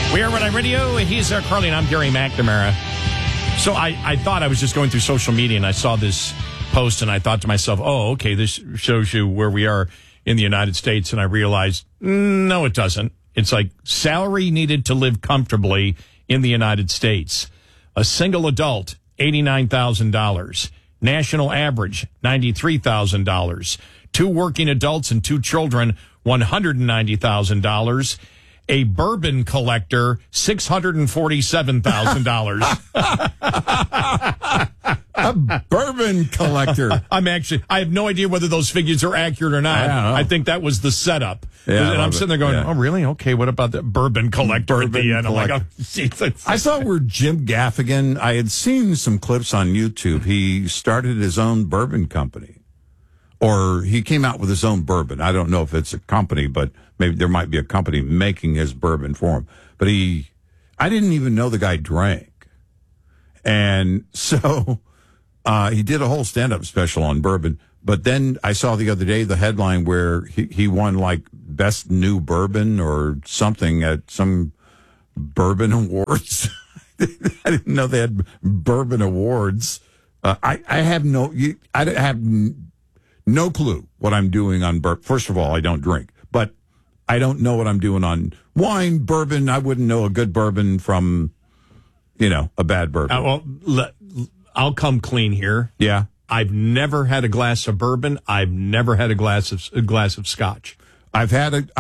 We are Red Eye Radio. He's Carly, and I'm Gary McNamara. So I thought I was just going through social media, and I saw this post, and I thought to myself, oh, okay, this shows you where we are in the United States. And I realized, no, it doesn't. It's like salary needed to live comfortably in the United States. A single adult, $89,000. National average, $93,000. 2 working adults and 2 children, $190,000. A bourbon collector, $647,000. A bourbon collector. I have no idea whether those figures are accurate or not. I think that was the setup. Yeah, and I'm sitting there going, oh, really? Okay, what about the bourbon collector at the end? I'm like, oh, Jesus. I saw where Jim Gaffigan, I had seen some clips on YouTube. He started his own bourbon company. Or he came out with his own bourbon. I don't know if it's a company, but maybe there might be a company making his bourbon for him. But I didn't even know the guy drank. And so he did a whole stand-up special on bourbon. But then I saw the other day the headline where he won like best new bourbon or something at some bourbon awards. I didn't know they had bourbon awards. I have no clue what I'm doing on bourbon. First of all, I don't drink, but I don't know what I'm doing on wine, bourbon. I wouldn't know a good bourbon from, a bad bourbon. I'll come clean here. Yeah. I've never had a glass of bourbon. I've never had a glass of scotch. I've had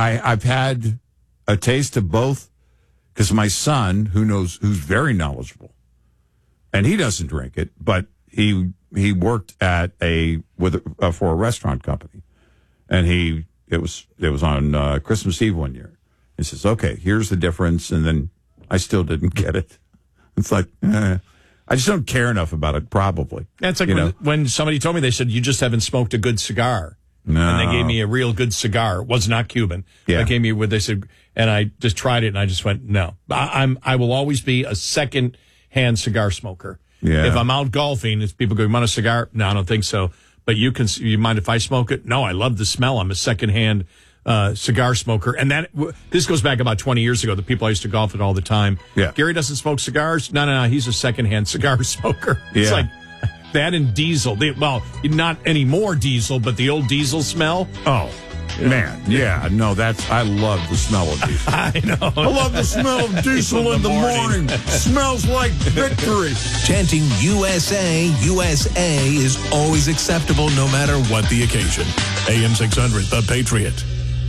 a taste of both because my son, who's very knowledgeable, and he doesn't drink it, but he worked at for a restaurant company, and it was on Christmas Eve one year. He says, "Okay, here's the difference," and then I still didn't get it. It's like I just don't care enough about it. Probably. That's like when somebody told me, they said, "You just haven't smoked a good cigar." No. And they gave me a real good cigar. It was not Cuban. Yeah. They gave me what they said, and I just tried it, and I just went, no. I will always be a second-hand cigar smoker. Yeah. If I'm out golfing, if people go, "You want a cigar?" No, I don't think so. But you mind if I smoke it? No, I love the smell. I'm a second-hand cigar smoker. And this goes back about 20 years ago. The people I used to golf with all the time. Yeah. Gary doesn't smoke cigars? No. He's a second-hand cigar smoker. Yeah. It's like that and diesel. Not anymore diesel, but the old diesel smell. Oh. Man, yeah, no, I love the smell of diesel. I know. I love the smell of diesel in the morning. Smells like victory. Chanting USA, USA is always acceptable no matter what the occasion. AM 600, The Patriot.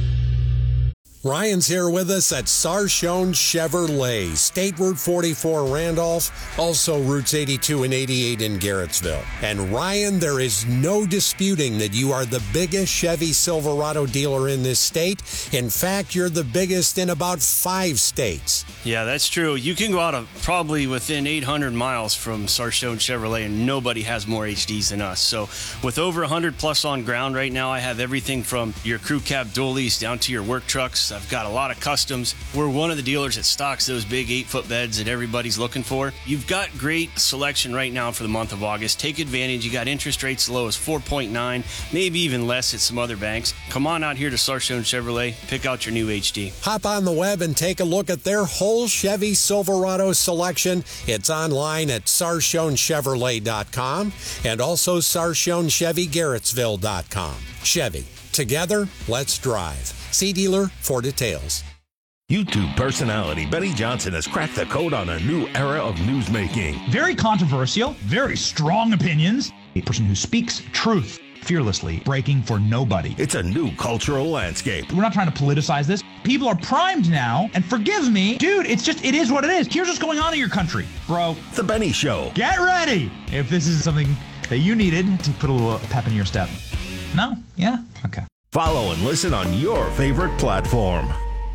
Ryan's here with us at Sarshone Chevrolet, State Route 44 Randolph, also routes 82 and 88 in Garrettsville. And Ryan, there is no disputing that you are the biggest Chevy Silverado dealer in this state. In fact, you're the biggest in about 5 states. Yeah, that's true. You can go out of probably within 800 miles from Sarshone Chevrolet, and nobody has more HDs than us. So with over 100 plus on ground right now, I have everything from your crew cab dualies down to your work trucks. I've got a lot of customs. We're one of the dealers that stocks those big 8-foot beds that everybody's looking for. You've got great selection right now for the month of August. Take advantage. You got interest rates as low as 4.9, maybe even less at some other banks. Come on out here to Sarshone Chevrolet. Pick out your new HD. Hop on the web and take a look at their whole Chevy Silverado selection. It's online at SarshoneChevrolet.com and also SarshoneChevyGarrettsville.com. Chevy. Together, let's drive. See dealer for details. YouTube personality Benny Johnson has cracked the code on a new era of newsmaking. Very controversial, very strong opinions. A person who speaks truth fearlessly, breaking for nobody. It's a new cultural landscape. We're not trying to politicize this. People are primed now, and forgive me, dude, it is what it is. Here's what's going on in your country, bro. The Benny Show. Get ready if this is something that you needed to put a little pep in your step. No? Yeah? Okay. Follow and listen on your favorite platform.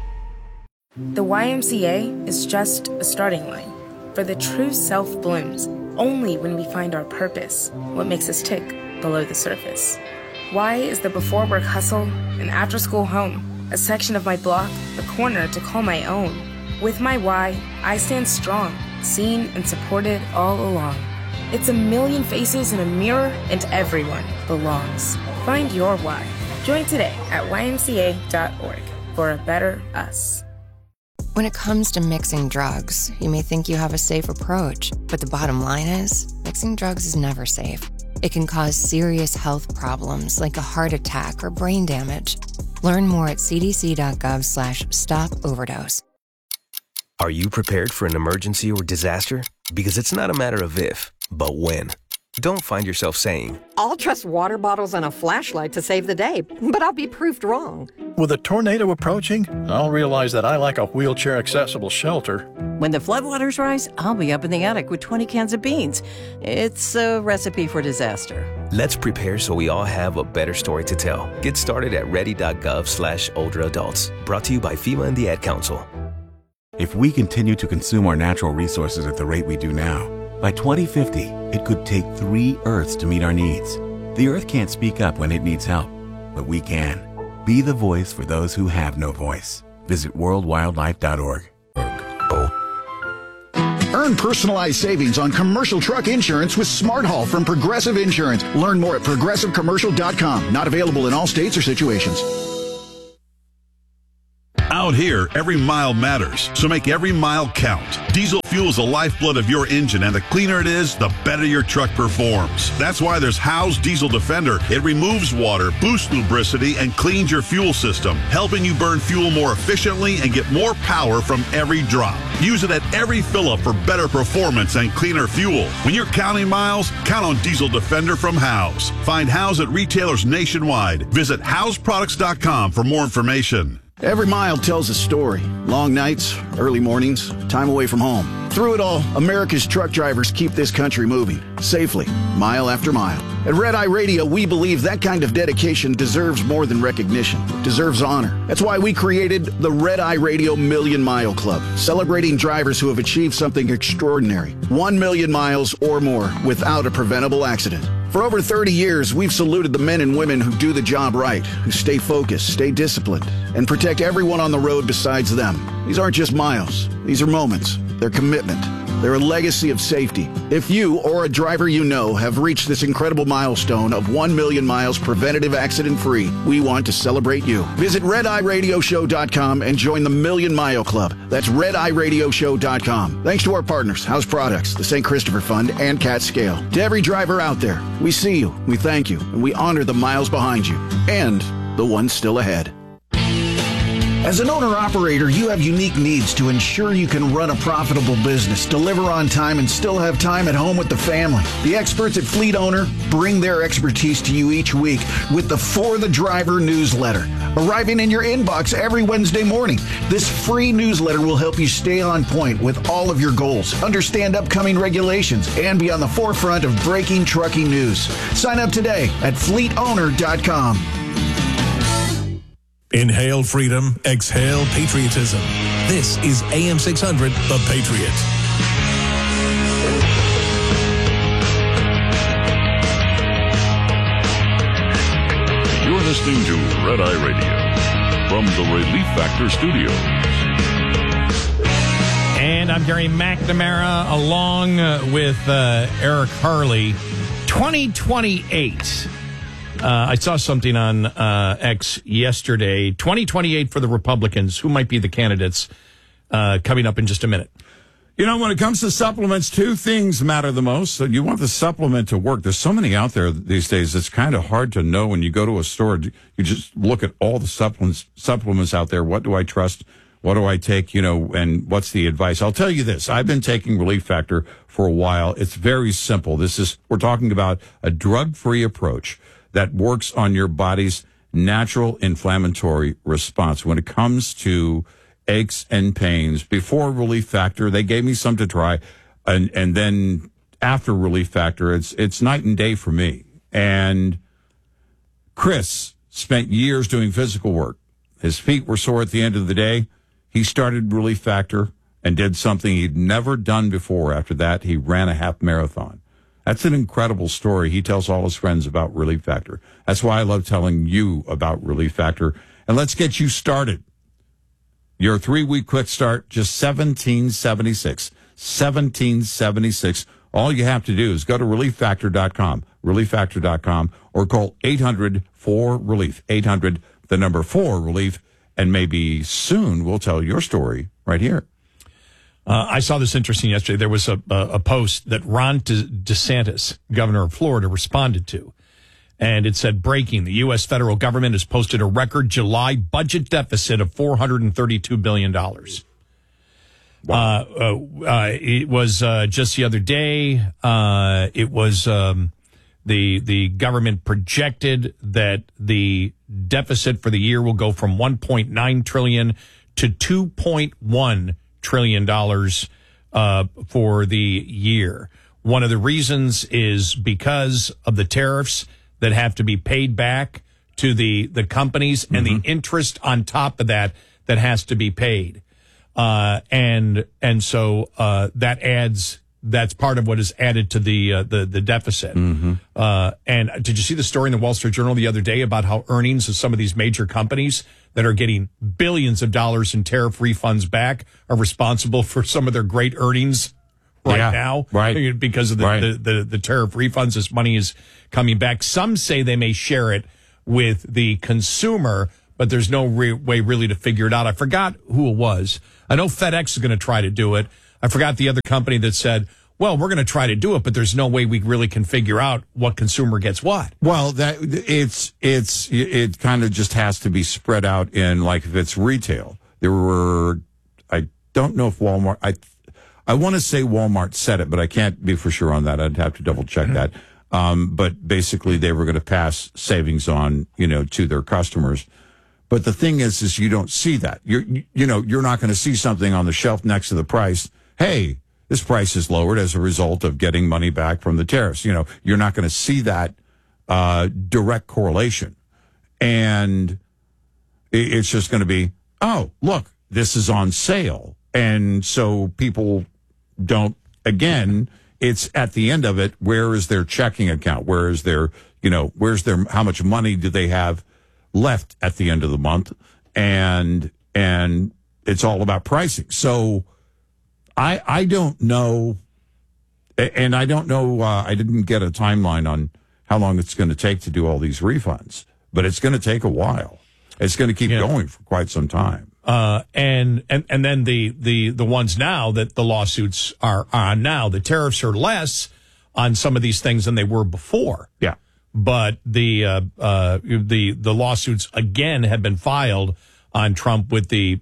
The YMCA is just a starting line, for the true self blooms only when we find our purpose, what makes us tick below the surface. Y is the before work hustle, an after school home, a section of my block, a corner to call my own. With my Y, I stand strong, seen and supported all along. It's a million faces in a mirror, and everyone belongs. Find your why. Join today at ymca.org for a better us. When it comes to mixing drugs, you may think you have a safe approach, but the bottom line is, mixing drugs is never safe. It can cause serious health problems like a heart attack or brain damage. Learn more at cdc.gov/stop-overdose. Are you prepared for an emergency or disaster? Because it's not a matter of if, but when. Don't find yourself saying, I'll trust water bottles and a flashlight to save the day, but I'll be proved wrong. With a tornado approaching, I'll realize that I lack a wheelchair-accessible shelter. When the floodwaters rise, I'll be up in the attic with 20 cans of beans. It's a recipe for disaster. Let's prepare so we all have a better story to tell. Get started at ready.gov/older adults. Brought to you by FEMA and the Ad Council. If we continue to consume our natural resources at the rate we do now, by 2050, it could take 3 Earths to meet our needs. The Earth can't speak up when it needs help, but we can. Be the voice for those who have no voice. Visit worldwildlife.org. Earn personalized savings on commercial truck insurance with Smart Haul from Progressive Insurance. Learn more at progressivecommercial.com. Not available in all states or situations. Out here, every mile matters, so make every mile count. Diesel fuel is the lifeblood of your engine, and the cleaner it is, the better your truck performs. That's why there's Howe's Diesel Defender. It removes water, boosts lubricity, and cleans your fuel system, helping you burn fuel more efficiently and get more power from every drop. Use it at every fill-up for better performance and cleaner fuel. When you're counting miles, count on Diesel Defender from Howe's. Find Howe's at retailers nationwide. Visit Howe'sProducts.com for more information. Every mile tells a story. Long nights, early mornings, time away from home. Through it all, America's truck drivers keep this country moving, safely, mile after mile. At Red Eye Radio, we believe that kind of dedication deserves more than recognition. It deserves honor. That's why we created the Red Eye Radio Million Mile Club, celebrating drivers who have achieved something extraordinary. 1 million miles or more without a preventable accident. For over 30 years, we've saluted the men and women who do the job right, who stay focused, stay disciplined, and protect everyone on the road besides them. These aren't just miles. These are moments. They're commitment. They're a legacy of safety. If you or a driver you know have reached this incredible milestone of 1 million miles preventative accident-free, we want to celebrate you. Visit RedEyeRadioShow.com and join the Million Mile Club. That's RedEyeRadioShow.com. Thanks to our partners, House Products, the St. Christopher Fund, and Cat Scale. To every driver out there, we see you, we thank you, and we honor the miles behind you and the ones still ahead. As an owner-operator, you have unique needs to ensure you can run a profitable business, deliver on time, and still have time at home with the family. The experts at Fleet Owner bring their expertise to you each week with the For the Driver newsletter, arriving in your inbox every Wednesday morning. This free newsletter will help you stay on point with all of your goals, understand upcoming regulations, and be on the forefront of breaking trucking news. Sign up today at fleetowner.com. Inhale freedom, exhale patriotism. This is AM 600, The Patriot. You're listening to Red Eye Radio from the Relief Factor Studios. And I'm Gary McNamara along with Eric Harley. 2028. I saw something on X yesterday. 2028 for the Republicans. Who might be the candidates coming up in just a minute? You know, when it comes to supplements, 2 things matter the most. So you want the supplement to work. There's so many out there these days. It's kind of hard to know when you go to a store. You just look at all the supplements out there. What do I trust? What do I take? You know, and what's the advice? I'll tell you this. I've been taking Relief Factor for a while. It's very simple. We're talking about a drug-free approach that works on your body's natural inflammatory response. When it comes to aches and pains, before Relief Factor, they gave me some to try, and then after Relief Factor, it's night and day for me. And Chris spent years doing physical work. His feet were sore at the end of the day. He started Relief Factor and did something he'd never done before. After that, he ran a half marathon. That's an incredible story. He tells all his friends about Relief Factor. That's why I love telling you about Relief Factor. And let's get you started. Your 3-week quick start, just $17.76. $17.76. All you have to do is go to ReliefFactor.com, ReliefFactor.com, or call 800-4-RELIEF, 800, the number 4-RELIEF, And maybe soon we'll tell your story right here. I saw this interesting yesterday. There was a post that Ron DeSantis, governor of Florida, responded to. And it said, breaking, the U.S. federal government has posted a record July budget deficit of $432 billion. Wow. It was just the other day. It was the government projected that the deficit for the year will go from $1.9 trillion to $2.1 trillion for the year. One of the reasons is because of the tariffs that have to be paid back to the companies and the interest on top of that has to be paid. And so that's part of what is added to the deficit. And did you see the story in the Wall Street Journal the other day about how earnings of some of these major companies that are getting billions of dollars in tariff refunds back are responsible for some of their great earnings now, right? Because of the tariff refunds, this money is coming back. Some say they may share it with the consumer, but there's no way really to figure it out. I forgot who it was. I know FedEx is going to try to do it. I forgot the other company that said, well, we're going to try to do it, but there's no way we really can figure out what consumer gets what. Well, it kind of just has to be spread out in, like, if it's retail. I don't know if Walmart, I want to say Walmart said it, but I can't be for sure on that. I'd have to double check that. But basically they were going to pass savings on, to their customers. But the thing is you don't see that. You're not going to see something on the shelf next to the price. Hey, this price is lowered as a result of getting money back from the tariffs. You're not going to see that direct correlation. And it's just going to be, oh, look, this is on sale. And so people don't, again, it's at the end of it, where is their checking account? Where is their, how much money do they have left at the end of the month? And it's all about pricing. So I don't know. And I don't know, I didn't get a timeline on how long it's going to take to do all these refunds, but it's going to take a while. It's going to keep going for quite some time. And then the ones now that the lawsuits are on now, the tariffs are less on some of these things than they were before. Yeah. But the lawsuits again have been filed on Trump with the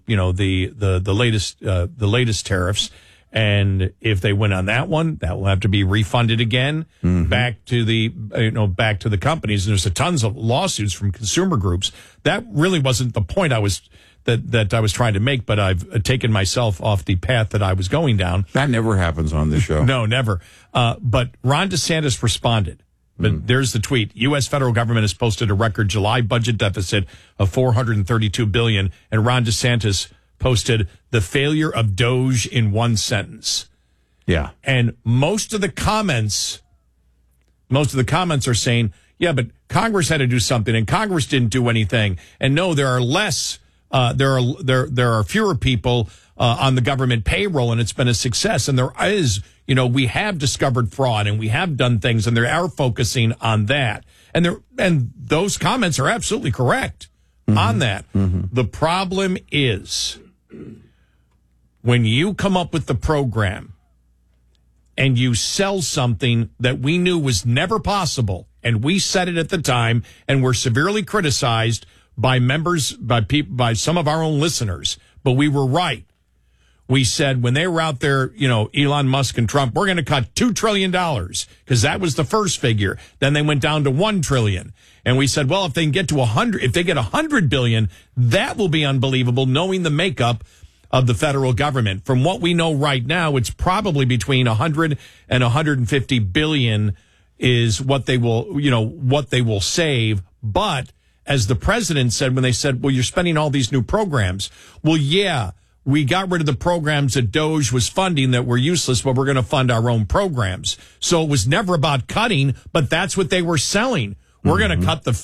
latest tariffs. And if they win on that one, that will have to be refunded again back to the companies. And there's tons of lawsuits from consumer groups. That really wasn't the point I was trying to make, but I've taken myself off the path that I was going down. That never happens on this show. No, never. But Ron DeSantis responded. But there's the tweet. U.S. federal government has posted a record July budget deficit of $432 billion, and Ron DeSantis posted the failure of Doge in one sentence. Yeah. And most of the comments are saying, yeah, but Congress had to do something, and Congress didn't do anything. And no, there are less. There are fewer people on the government payroll, and it's been a success. And there is, we have discovered fraud, and we have done things, and they are focusing on that. And those comments are absolutely correct on that. The problem is when you come up with the program and you sell something that we knew was never possible, and we said it at the time, and were severely criticized by some of our own listeners, but we were right. We said when they were out there, Elon Musk and Trump, we're going to cut $2 trillion because that was the first figure. Then they went down to $1 trillion. And we said, well, if they can get to 100, if they get 100 billion, that will be unbelievable, knowing the makeup of the federal government. From what we know right now, it's probably between 100 and 150 billion is what they will save. But as the president said, when they said, well, you're spending all these new programs. Well, yeah, we got rid of the programs that Doge was funding that were useless, but we're going to fund our own programs. So it was never about cutting, but that's what they were selling. We're going to cut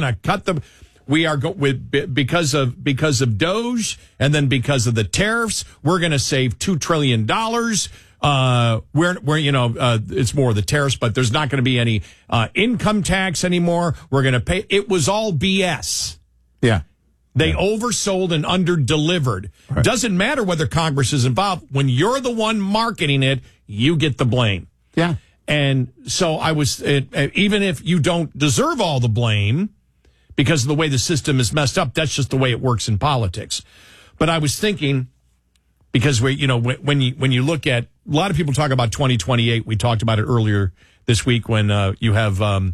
because of Doge, and then because of the tariffs, we're going to save $2 trillion. It's more of the tariffs, but there's not going to be any income tax anymore. We're going to pay. It was all BS. Yeah. They oversold and underdelivered. Right. Doesn't matter whether Congress is involved. When you're the one marketing it, you get the blame. Yeah. And so I was, even if you don't deserve all the blame because of the way the system is messed up, that's just the way it works in politics. But I was thinking, because when you look at, a lot of people talk about 2028. We talked about it earlier this week when you have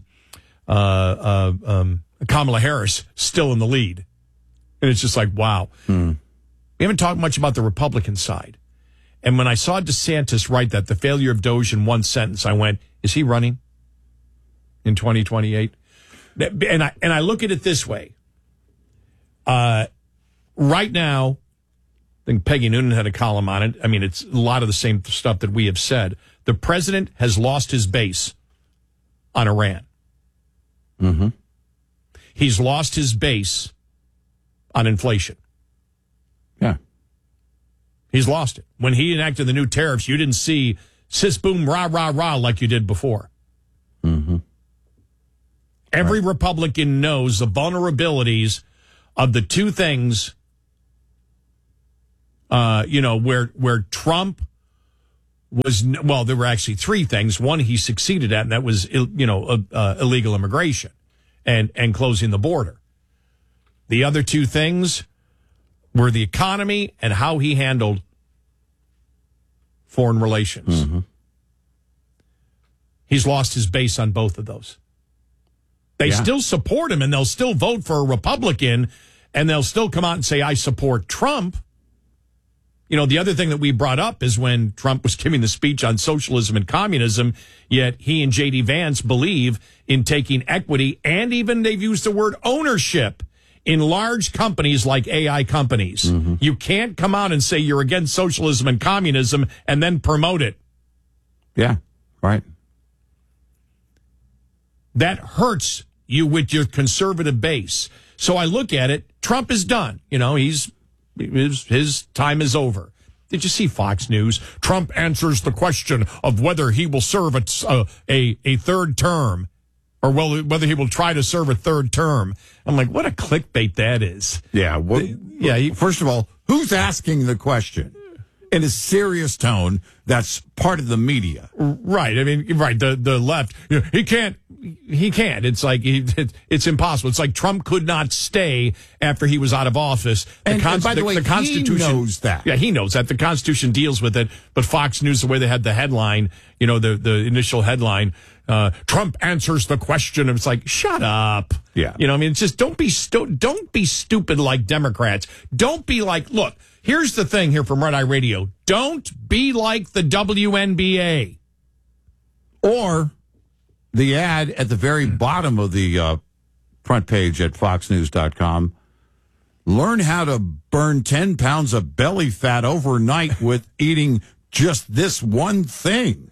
Kamala Harris still in the lead. And it's just like, wow. We haven't talked much about the Republican side. And when I saw DeSantis write that, the failure of Doge in one sentence, I went, is he running in 2028? And I look at it this way. Right now, I think Peggy Noonan had a column on it. I mean, it's a lot of the same stuff that we have said. The president has lost his base on Iran. Mm-hmm. He's lost his base on inflation. Yeah. He's lost it. When he enacted the new tariffs, you didn't see sis boom, rah, rah, rah like you did before. Mm-hmm. Every Republican knows the vulnerabilities of the two things, where Trump was, well, there were actually three things. One he succeeded at, and that was, illegal immigration and closing the border. The other two things were the economy and how he handled foreign relations. Mm-hmm. He's lost his base on both of those. They still support him, and they'll still vote for a Republican, and they'll still come out and say, I support Trump. You know, the other thing that we brought up is when Trump was giving the speech on socialism and communism, yet he and J.D. Vance believe in taking equity, and even they've used the word ownership in large companies like AI companies. Mm-hmm. You can't come out and say you're against socialism and communism and then promote it. Yeah, right. That hurts you with your conservative base. So I look at it, Trump is done. You know, his time is over. Did you see Fox News? Trump answers the question of whether he will serve a third term, or whether he will try to serve a third term. I'm like, what a clickbait that is. Yeah. First of all, who's asking the question? In a serious tone, that's part of the media. Right. I mean, right. The left, he can't. It's like, it's impossible. It's like Trump could not stay after he was out of office. And by the way, the Constitution, he knows that. Yeah, he knows that. The Constitution deals with it. But Fox News, the way they had the headline, the initial headline, Trump answers the question. And it's like, shut up. Yeah. You know, I mean, it's just don't be stupid like Democrats. Don't be like, look, here's the thing here from Red Eye Radio. Don't be like the WNBA. Or the ad at the very bottom of the front page at foxnews.com. Learn how to burn 10 pounds of belly fat overnight with eating just this one thing.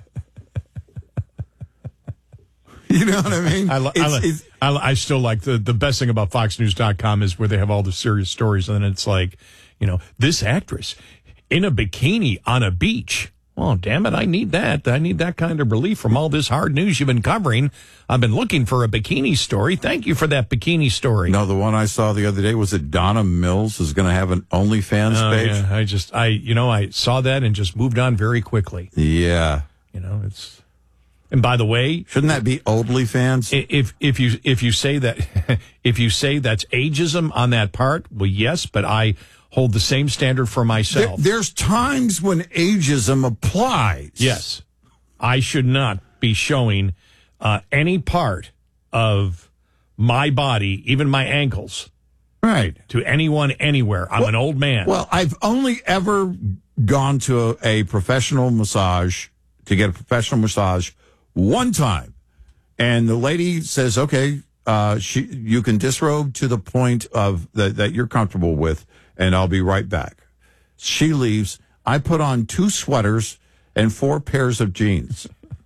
You know what I mean? I still like the best thing about foxnews.com is where they have all the serious stories. And then it's like, this actress in a bikini on a beach. Oh, damn it. I need that. I need that kind of relief from all this hard news you've been covering. I've been looking for a bikini story. Thank you for that bikini story. No, the one I saw the other day was that Donna Mills is going to have an OnlyFans page. Yeah, I saw that and just moved on very quickly. Yeah. And by the way, shouldn't that be OnlyFans? If you say that, if you say that's ageism on that part, well, yes, but I hold the same standard for myself. There's times when ageism applies. Yes. I should not be showing any part of my body, even my ankles, right, to anyone, anywhere. I'm an old man. Well, I've only ever gone to a professional massage, to get a professional massage one time. And the lady says, okay, you can disrobe to the point of that you're comfortable with, and I'll be right back. She leaves. I put on 2 sweaters and 4 pairs of jeans.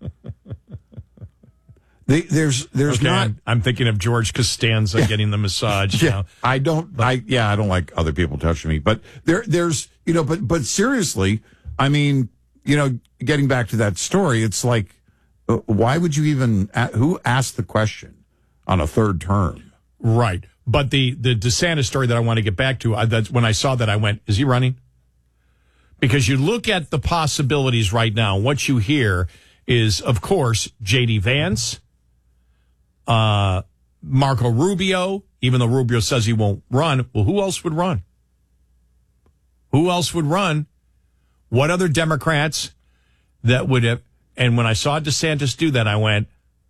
There's okay, not. I'm thinking of George Costanza getting the massage. Yeah, I don't like other people touching me, but there's but seriously, I mean, getting back to that story, it's like, why would you even? Who asked the question on a third term? Right. But the DeSantis story that I want to get back to, when I saw that, I went, is he running? Because you look at the possibilities right now. What you hear is, of course, J.D. Vance, Marco Rubio, even though Rubio says he won't run. Well, who else would run? Who else would run? What other Democrats that would have? And when I saw DeSantis do that, I went,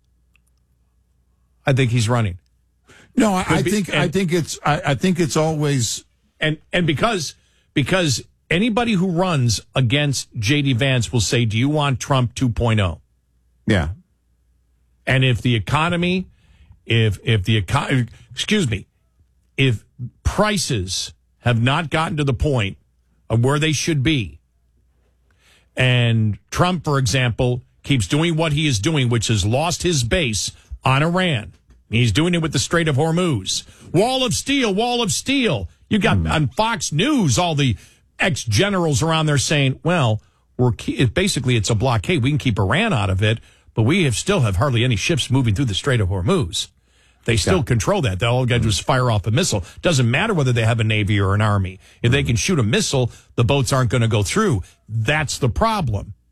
I think he's running. No, I think it's always and because anybody who runs against J.D. Vance will say, do you want Trump 2.0? Yeah. And if prices have not gotten to the point of where they should be, and Trump, for example, keeps doing what he is doing, which has lost his base on Iran. He's doing it with the Strait of Hormuz. Wall of steel, wall of steel. You got on Fox News, all the ex-generals around there saying, well, basically it's a blockade. We can keep Iran out of it, but we still have hardly any ships moving through the Strait of Hormuz. They still control that. All they got to do is fire off a missile. Doesn't matter whether they have a Navy or an Army. If they can shoot a missile, the boats aren't going to go through. That's the problem.